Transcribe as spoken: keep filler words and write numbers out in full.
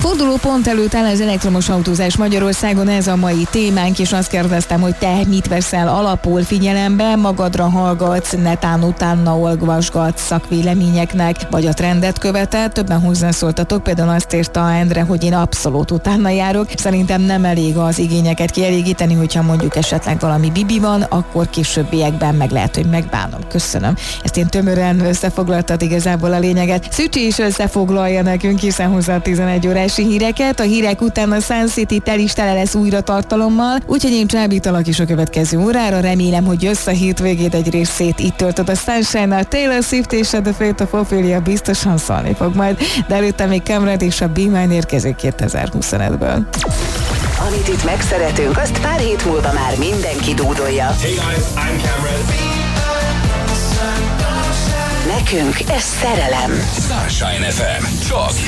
Fordulópont előtt áll az elektromos autózás Magyarországon, ez a mai témánk, és azt kérdeztem, hogy te mit veszel alapul figyelembe, magadra hallgatsz, netán utána olvasgatsz szakvéleményeknek, vagy a trendet követed. Többen hozzászóltatok, például azt írta Endre, hogy én abszolút utána járok. Szerintem nem elég az igényeket kielégíteni, hogyha mondjuk esetleg valami bibi van, akkor későbbiekben meg lehet, hogy megbánom. Köszönöm. Ezt én tömören összefoglaltad igazából a lényeget. Szücsi is összefoglalja nekünk, hiszen hozzá a tizenegy órási híreket. A hírek után a Sun City tel is tele lesz újra tartalommal, úgyhogy én csábítalak is a következő órára. Remélem, hogy jössz a hétvégét egy részét itt töltöd a Sunshine-nal. Taylor Swift és a The Fate of Ophelia biztosan szólni fog majd, de előtte még Cameron és a Be Mine érkezik kétezer-huszonötből. Amit itt megszeretünk, azt pár hét múlva már mindenki dúdolja. Hey guys, I'm Cameron. Nekünk ez szerelem. Sunshine ef em. Csak